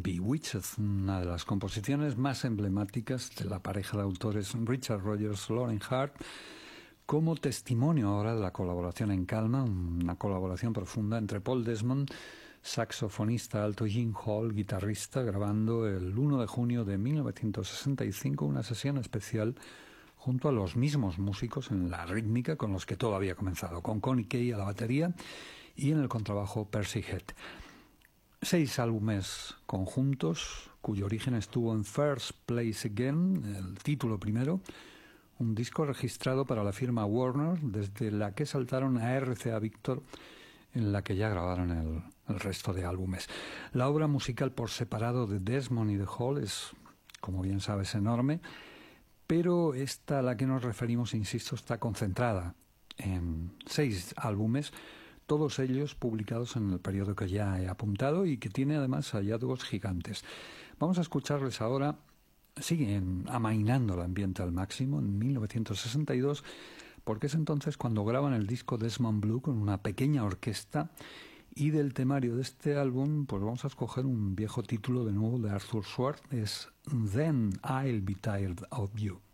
Bewitched, una de las composiciones más emblemáticas de la pareja de autores Richard Rodgers-Lauren Hart, como testimonio ahora de la colaboración en calma, una colaboración profunda entre Paul Desmond, saxofonista alto, y Gene Hall, guitarrista, grabando el 1 de junio de 1965 una sesión especial junto a los mismos músicos en la rítmica con los que todo había comenzado, con Connie Kay a la batería y en el contrabajo Percy Head. 6 álbumes conjuntos, cuyo origen estuvo en First Place Again, el título primero, un disco registrado para la firma Warner, desde la que saltaron a RCA Victor, en la que ya grabaron el resto de álbumes. La obra musical por separado de Desmond y de Hall es, como bien sabes, enorme, pero esta a la que nos referimos, insisto, está concentrada en 6 álbumes, todos ellos publicados en el periodo que ya he apuntado y que tiene además hallazgos gigantes. Vamos a escucharles ahora. Siguen amainando el ambiente al máximo en 1962, porque es entonces cuando graban el disco Desmond Blue con una pequeña orquesta, y del temario de este álbum pues vamos a escoger un viejo título de nuevo de Arthur Schwartz, es Then I'll Be Tired of You.